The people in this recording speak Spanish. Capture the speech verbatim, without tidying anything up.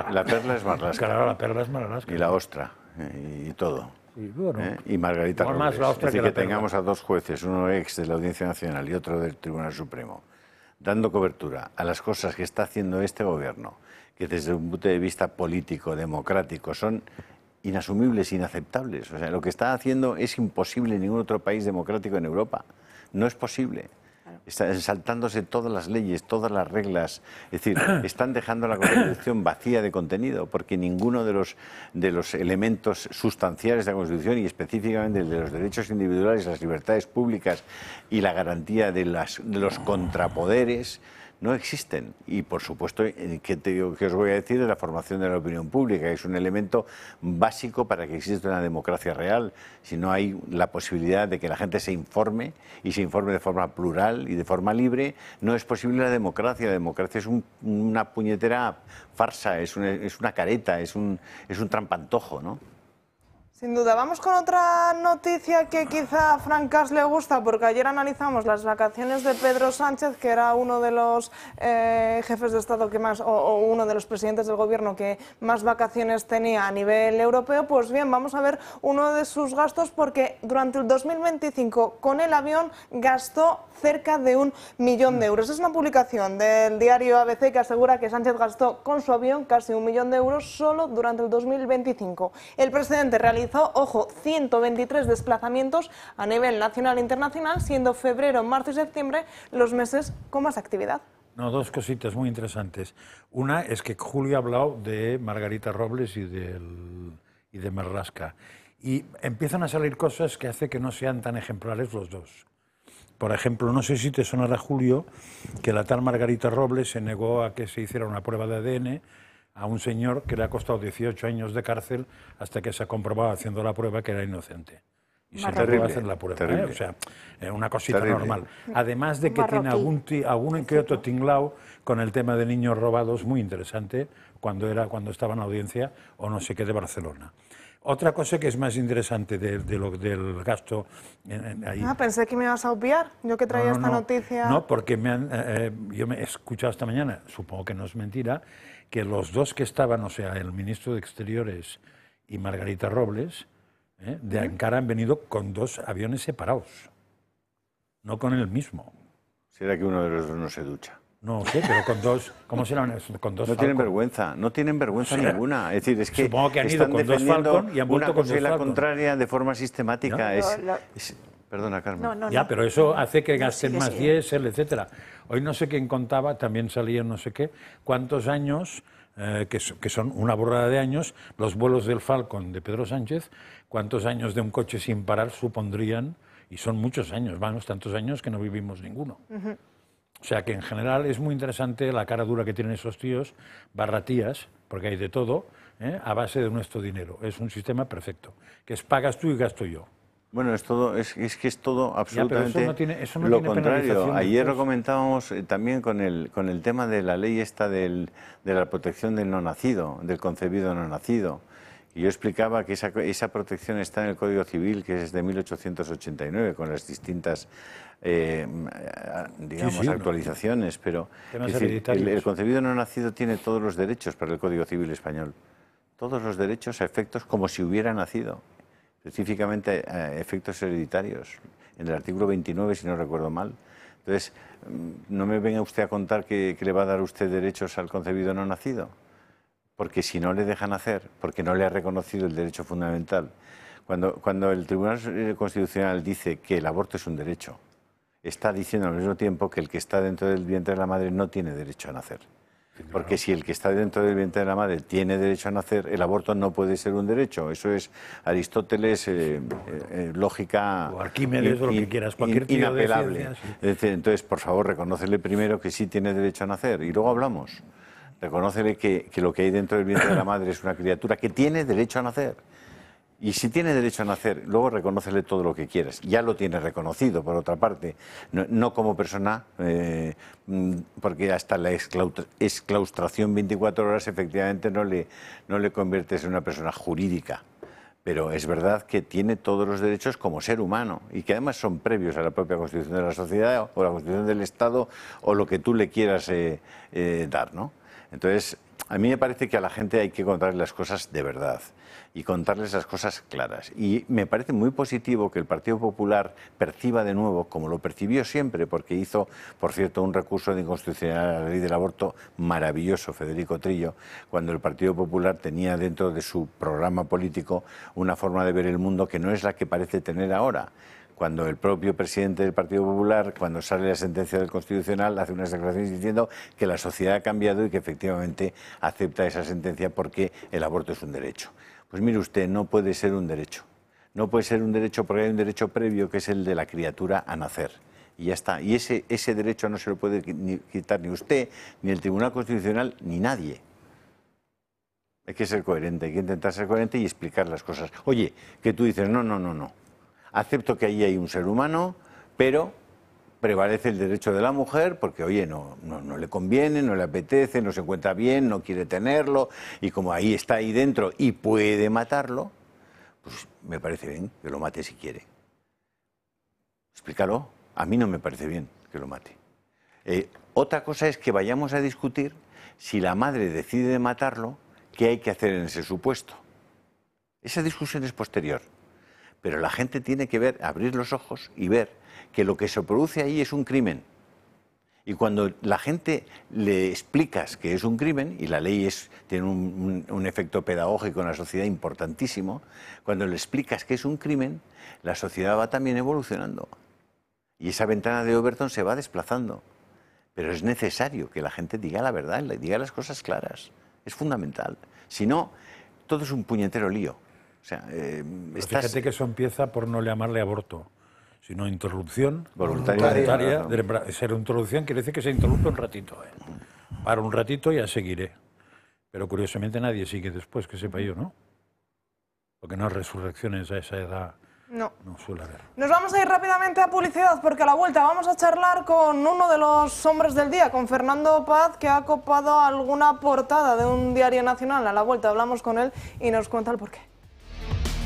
perla. La perla es Marlaska. Claro, la perla es Marlaska. Y la ostra, eh, y todo. Y, bueno, ¿eh? Y Margarita igual Robles. más la ostra es decir, que que, la perla. tengamos a dos jueces, uno ex de la Audiencia Nacional y otro del Tribunal Supremo, dando cobertura a las cosas que está haciendo este gobierno, que desde un punto de vista político, democrático, son inasumibles, inaceptables. O sea, lo que está haciendo es imposible en ningún otro país democrático en Europa. No es posible. Están saltándose todas las leyes, todas las reglas. Es decir, están dejando la Constitución vacía de contenido, porque ninguno de los, de los elementos sustanciales de la Constitución, y específicamente el de los derechos individuales, las libertades públicas y la garantía de, las, de los contrapoderes, no existen. Y, por supuesto, ¿qué, te, qué os voy a decir de la formación de la opinión pública? Que es un elemento básico para que exista una democracia real. Si no hay la posibilidad de que la gente se informe, y se informe de forma plural y de forma libre, no es posible la democracia. La democracia es un, una puñetera farsa, es una, es una careta, es un, es un trampantojo, ¿no? Sin duda. Vamos con otra noticia que quizá a Francas le gusta, porque ayer analizamos las vacaciones de Pedro Sánchez, que era uno de los eh, jefes de Estado que más, o, o uno de los presidentes del gobierno que más vacaciones tenía a nivel europeo. Pues bien, vamos a ver uno de sus gastos, porque durante el dos mil veinticinco con el avión gastó cerca de un millón de euros. Es una publicación del diario A B C que asegura que Sánchez gastó con su avión casi un millón de euros solo durante el dos mil veinticinco. El presidente realizó, ojo, ciento veintitrés desplazamientos a nivel nacional e internacional, siendo febrero, marzo y septiembre los meses con más actividad. No, dos cositas muy interesantes. Una es que Julio ha hablado de Margarita Robles y, del, y de Marlaska. Y empiezan a salir cosas que hacen que no sean tan ejemplares los dos. Por ejemplo, no sé si te sonará, Julio, que la tal Margarita Robles se negó a que se hiciera una prueba de A D N a un señor que le ha costado dieciocho años de cárcel hasta que se ha comprobado haciendo la prueba que era inocente. Y se negó a hacer la prueba. ¿eh? O sea, eh, una cosita terrible. Normal. Además de que Marroquí. Tiene algún, algún que otro tinglao con el tema de niños robados, muy interesante, cuando, era, cuando estaba en audiencia o no sé qué de Barcelona. Otra cosa que es más interesante de, de lo, del gasto... En, en, ahí. Ah, pensé que me ibas a obviar, yo que traía no, no, esta no, noticia... No, porque me han, eh, yo me he escuchado esta mañana, supongo que no es mentira, que los dos que estaban, o sea, el ministro de Exteriores y Margarita Robles, eh, de Ankara han venido con dos aviones separados, no con el mismo. ¿Será que uno de los dos no se ducha? No sé, pero con dos, ¿cómo serán? Con dos no Falcon. tienen vergüenza, no tienen vergüenza o sea, ninguna. Es decir, es que supongo que han ido con dos Falcon y han vuelto una con cosa dos y la Falcon. contraria de forma sistemática. ¿No? Es, Lo, lo... es, perdona, Carmen. No, no, ya, no. pero eso hace que gasten no, sigue, más sigue. diésel, etcétera. Hoy no sé quién contaba, también salían no sé qué, cuántos años, eh, que, que son una borrada de años, los vuelos del Falcon de Pedro Sánchez, cuántos años de un coche sin parar supondrían, y son muchos años, vamos, tantos años que no vivimos ninguno. Uh-huh. O sea que en general es muy interesante la cara dura que tienen esos tíos, barratías, porque hay de todo, ¿eh? A base de nuestro dinero. Es un sistema perfecto, que es pagas tú y gasto yo. Bueno, es todo, es, es que es todo absolutamente ya, eso no tiene, eso no lo tiene contrario. Ayer lo comentábamos eh, también con el, con el tema de la ley esta del, de la protección del no nacido, del concebido no nacido. Y yo explicaba que esa, esa protección está en el Código Civil, que es de mil ochocientos ochenta y nueve, con las distintas eh, digamos, sí, sí, actualizaciones. No. Pero es decir, el, el concebido no nacido tiene todos los derechos para el Código Civil español. Todos los derechos a efectos como si hubiera nacido. Específicamente a efectos hereditarios. En el artículo veintinueve, si no recuerdo mal. Entonces, no me venga usted a contar que, que le va a dar usted derechos al concebido no nacido. Porque si no le dejan hacer, porque no le ha reconocido el derecho fundamental. Cuando, cuando el Tribunal Constitucional dice que el aborto es un derecho, está diciendo al mismo tiempo que el que está dentro del vientre de la madre no tiene derecho a nacer. Porque si el que está dentro del vientre de la madre tiene derecho a nacer, el aborto no puede ser un derecho. Eso es Aristóteles, eh, eh, lógica... O Arquímedes, in, o lo que quieras, cualquier tío inapelable. De ciencias, sí. Es decir, entonces, por favor, reconócele primero que sí tiene derecho a nacer y luego hablamos. Reconócele que, que lo que hay dentro del vientre de la madre es una criatura que tiene derecho a nacer. Y si tiene derecho a nacer, luego reconócele todo lo que quieras. Ya lo tiene reconocido, por otra parte. No, no como persona, eh, porque hasta la exclaustración veinticuatro horas efectivamente no le, no le conviertes en una persona jurídica. Pero es verdad que tiene todos los derechos como ser humano y que además son previos a la propia Constitución de la sociedad o la Constitución del Estado o lo que tú le quieras eh, eh, dar, ¿no? Entonces, a mí me parece que a la gente hay que contarles las cosas de verdad y contarles las cosas claras. Y me parece muy positivo que el Partido Popular perciba de nuevo, como lo percibió siempre, porque hizo, por cierto, un recurso de inconstitucionalidad a la ley del aborto maravilloso, Federico Trillo, cuando el Partido Popular tenía dentro de su programa político una forma de ver el mundo que no es la que parece tener ahora. Cuando el propio presidente del Partido Popular, cuando sale la sentencia del Constitucional, hace unas declaraciones diciendo que la sociedad ha cambiado y que efectivamente acepta esa sentencia porque el aborto es un derecho. Pues mire usted, no puede ser un derecho. No puede ser un derecho porque hay un derecho previo que es el de la criatura a nacer. Y ya está. Y ese, ese derecho no se lo puede ni quitar ni usted, ni el Tribunal Constitucional, ni nadie. Hay que ser coherente, hay que intentar ser coherente y explicar las cosas. Oye, que tú dices, no, no, no, no. Acepto que ahí hay un ser humano, pero prevalece el derecho de la mujer porque, oye, no, no, no le conviene, no le apetece, no se encuentra bien, no quiere tenerlo, y como ahí está ahí dentro y puede matarlo, pues me parece bien que lo mate si quiere. Explícalo. A mí no me parece bien que lo mate. Eh, otra cosa es que vayamos a discutir si la madre decide matarlo, qué hay que hacer en ese supuesto. Esa discusión es posterior. Pero la gente tiene que ver, abrir los ojos y ver que lo que se produce ahí es un crimen. Y cuando la gente le explicas que es un crimen, y la ley es, tiene un, un, un efecto pedagógico en la sociedad importantísimo, cuando le explicas que es un crimen, la sociedad va también evolucionando. Y esa ventana de Overton se va desplazando. Pero es necesario que la gente diga la verdad, diga las cosas claras. Es fundamental. Si no, todo es un puñetero lío. O sea, eh, estás... Fíjate que eso empieza por no llamarle aborto, sino interrupción voluntaria. voluntaria. voluntaria de, ser interrupción quiere decir que se interrumpe un ratito. ¿eh? Para un ratito ya seguiré. Pero curiosamente nadie sigue después, que sepa yo, ¿no? Porque no hay resurrecciones a esa edad. No. No suele haber. Nos vamos a ir rápidamente a publicidad porque a la vuelta vamos a charlar con uno de los hombres del día, con Fernando Paz, que ha copado alguna portada de un diario nacional. A la vuelta hablamos con él y nos cuenta el porqué.